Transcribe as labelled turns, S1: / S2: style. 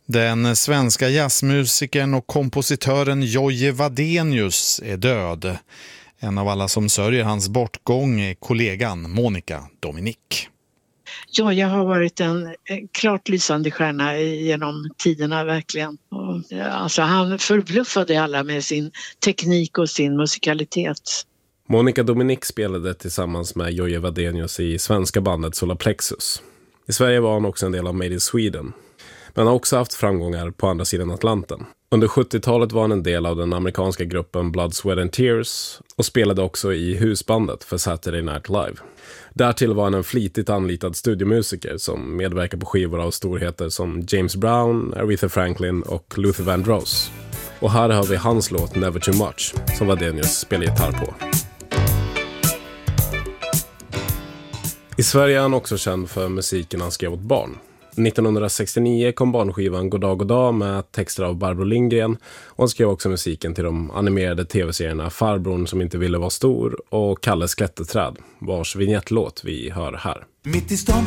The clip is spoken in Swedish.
S1: Den svenska jazzmusikern och kompositören Jojje Wadenius är död. En av alla som sörjer hans bortgång är kollegan Monica Dominic.
S2: Ja, jag har varit en klart lysande stjärna genom tiderna verkligen. Alltså, han förbluffade alla med sin teknik och sin musikalitet.
S3: Monica Dominic spelade tillsammans med Jojje Wadenius i svenska bandet Solarplexus. I Sverige var han också en del av Made in Sweden. Men han har också haft framgångar på andra sidan Atlanten. Under 70-talet var han en del av den amerikanska gruppen Blood, Sweat and Tears och spelade också i husbandet för Saturday Night Live. Därtill var han en flitigt anlitad studiomusiker som medverkar på skivor av storheter som James Brown, Aretha Franklin och Luther Vandross. Och här har vi hans låt Never Too Much som Wadenius spelar gitarr på. I Sverige är han också känd för musiken han skrev åt barn. 1969 kom barnskivan Goddag Goddag med texter av Barbro Lindgren och han skrev också musiken till de animerade tv-serierna Farbrorn som inte ville vara stor och Kalles klätterträd, vars vignettlåt vi hör här.